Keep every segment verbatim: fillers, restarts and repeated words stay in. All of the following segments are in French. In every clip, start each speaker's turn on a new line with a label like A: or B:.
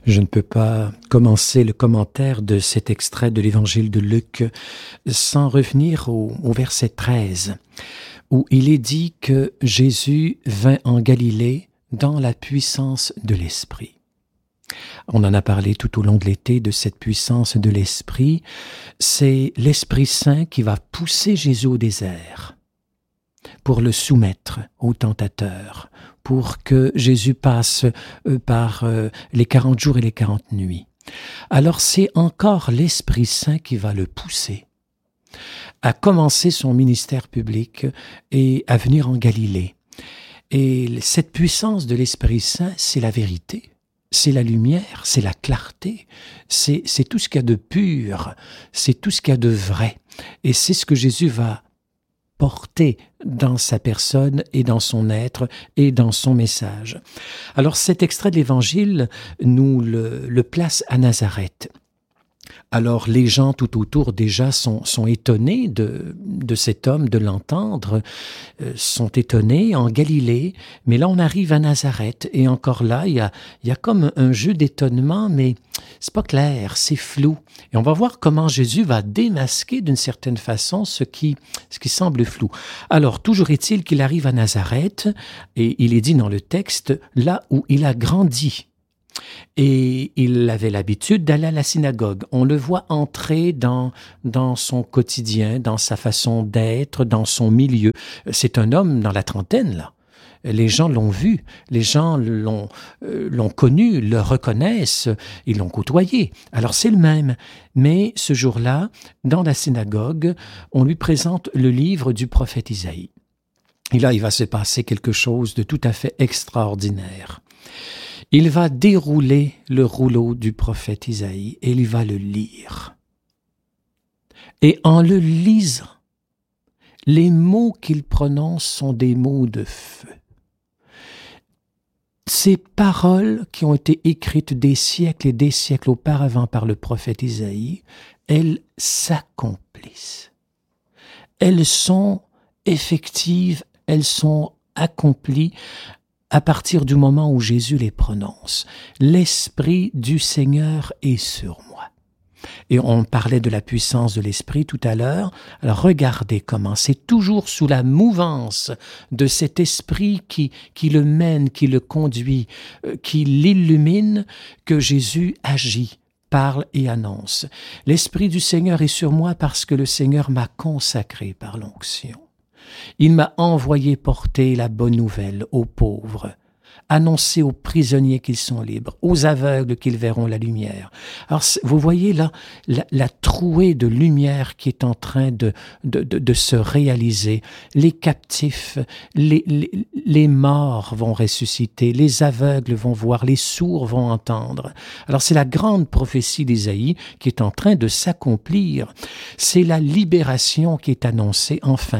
A: Je ne peux pas commencer le commentaire de cet extrait de l'évangile de Luc sans revenir au, au verset treize, où il est dit que Jésus vint en Galilée dans la puissance de l'Esprit. On en a parlé tout au long de l'été de cette puissance de l'Esprit. C'est l'Esprit Saint qui va pousser Jésus au désert pour le soumettre au tentateur, pour que Jésus passe par les quarante jours et les quarante nuits. Alors c'est encore l'Esprit Saint qui va le pousser à commencer son ministère public et à venir en Galilée. Et cette puissance de l'Esprit Saint, c'est la vérité, c'est la lumière, c'est la clarté, c'est, c'est tout ce qu'il y a de pur, c'est tout ce qu'il y a de vrai. Et c'est ce que Jésus va porté dans sa personne et dans son être et dans son message. Alors cet extrait de l'Évangile nous le, le place à Nazareth. Alors les gens tout autour déjà sont, sont étonnés de, de cet homme, de l'entendre, euh, sont étonnés en Galilée, mais là on arrive à Nazareth et encore là il y a, il y a comme un jeu d'étonnement, mais c'est pas clair, c'est flou. Et on va voir comment Jésus va démasquer d'une certaine façon ce qui, ce qui semble flou. Alors toujours est-il qu'il arrive à Nazareth et il est dit dans le texte là où il a grandi. Et il avait l'habitude d'aller à la synagogue. On le voit entrer dans, dans son quotidien, dans sa façon d'être, dans son milieu. C'est un homme dans la trentaine, là. Les gens l'ont vu, les gens l'ont, euh, l'ont connu, le reconnaissent, ils l'ont côtoyé. Alors c'est le même. Mais ce jour-là, dans la synagogue, on lui présente le livre du prophète Isaïe. Et là, il va se passer quelque chose de tout à fait extraordinaire. Il va dérouler le rouleau du prophète Isaïe et il va le lire. Et en le lisant, les mots qu'il prononce sont des mots de feu. Ces paroles qui ont été écrites des siècles et des siècles auparavant par le prophète Isaïe, elles s'accomplissent. Elles sont effectives, elles sont accomplies à partir du moment où Jésus les prononce. L'Esprit du Seigneur est sur moi. Et on parlait de la puissance de l'Esprit tout à l'heure. Alors regardez comment c'est toujours sous la mouvance de cet Esprit qui, qui le mène, qui le conduit, euh, qui l'illumine, que Jésus agit, parle et annonce. L'Esprit du Seigneur est sur moi parce que le Seigneur m'a consacré par l'onction. Il m'a envoyé porter la bonne nouvelle aux pauvres, annoncer aux prisonniers qu'ils sont libres, aux aveugles qu'ils verront la lumière. Alors, vous voyez là la, la trouée de lumière qui est en train de, de, de, de se réaliser. Les captifs, les, les, les morts vont ressusciter, les aveugles vont voir, les sourds vont entendre. Alors, c'est la grande prophétie d'Isaïe qui est en train de s'accomplir. C'est la libération qui est annoncée enfin.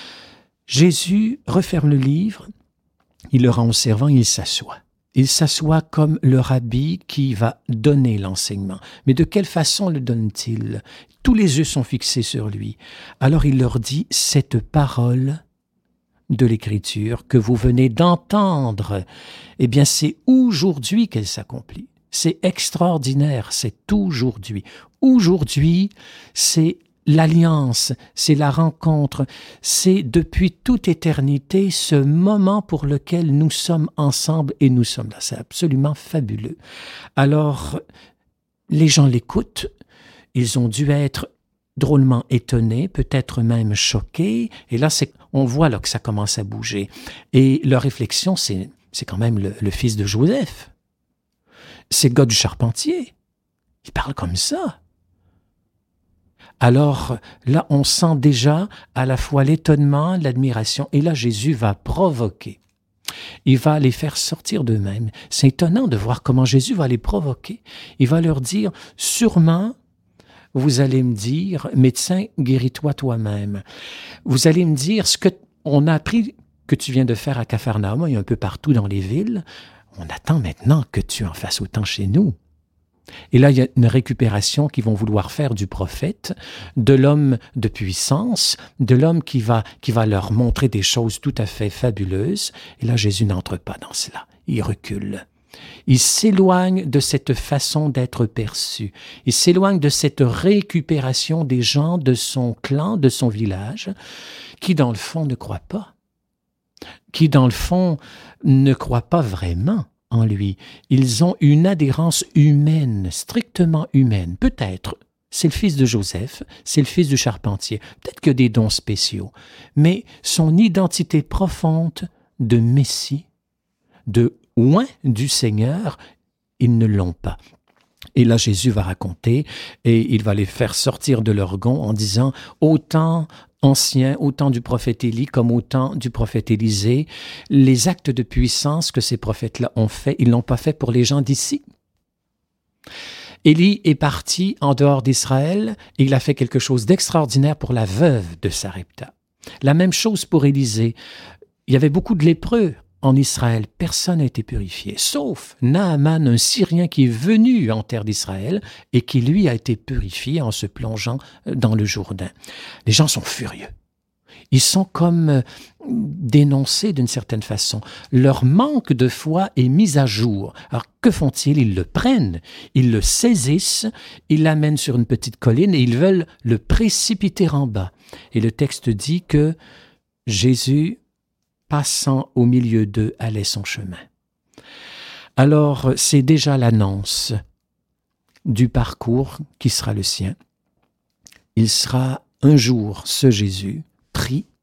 A: Jésus referme le livre, il le rend au servant, il s'assoit. Il s'assoit comme le rabbi qui va donner l'enseignement. Mais de quelle façon le donne-t-il? Tous les yeux sont fixés sur lui. Alors il leur dit, cette parole de l'Écriture que vous venez d'entendre, eh bien c'est aujourd'hui qu'elle s'accomplit. C'est extraordinaire, c'est aujourd'hui. Aujourd'hui, c'est l'alliance, c'est la rencontre, c'est depuis toute éternité ce moment pour lequel nous sommes ensemble et nous sommes là. C'est absolument fabuleux. Alors, les gens l'écoutent, ils ont dû être drôlement étonnés, peut-être même choqués, et là, c'est, on voit là que ça commence à bouger. Et leur réflexion, c'est, c'est quand même le, le fils de Joseph. C'est le gars du charpentier. Il parle comme ça. Alors là, on sent déjà à la fois l'étonnement, l'admiration, et là, Jésus va provoquer. Il va les faire sortir d'eux-mêmes. C'est étonnant de voir comment Jésus va les provoquer. Il va leur dire, sûrement, vous allez me dire, médecin, guéris-toi toi-même. Vous allez me dire, ce qu'on a appris que tu viens de faire à Capharnaüm et un peu partout dans les villes, on attend maintenant que tu en fasses autant chez nous. Et là, il y a une récupération qu'ils vont vouloir faire du prophète, de l'homme de puissance, de l'homme qui va, qui va leur montrer des choses tout à fait fabuleuses. Et là, Jésus n'entre pas dans cela. Il recule. Il s'éloigne de cette façon d'être perçu. Il s'éloigne de cette récupération des gens de son clan, de son village, qui dans le fond ne croient pas, qui dans le fond ne croient pas vraiment en lui. Ils ont une adhérence humaine, strictement humaine. Peut-être, c'est le fils de Joseph, c'est le fils du charpentier, peut-être que des dons spéciaux, mais son identité profonde de Messie, de oint du Seigneur, ils ne l'ont pas. Et là, Jésus va raconter, et il va les faire sortir de leur gond en disant « Autant ancien, autant du prophète Élie comme autant du prophète Élisée, les actes de puissance que ces prophètes-là ont fait, ils ne l'ont pas fait pour les gens d'ici. » Élie est parti en dehors d'Israël et il a fait quelque chose d'extraordinaire pour la veuve de Sarepta. La même chose pour Élisée. Il y avait beaucoup de lépreux en Israël. Personne n'a été purifié, sauf Naaman, un Syrien qui est venu en terre d'Israël et qui, lui, a été purifié en se plongeant dans le Jourdain. Les gens sont furieux. Ils sont comme dénoncés d'une certaine façon. Leur manque de foi est mis à jour. Alors, que font-ils? Ils le prennent, ils le saisissent, ils l'amènent sur une petite colline et ils veulent le précipiter en bas. Et le texte dit que Jésus, passant au milieu d'eux, allait son chemin. Alors, c'est déjà l'annonce du parcours qui sera le sien. Il sera un jour, ce Jésus, pris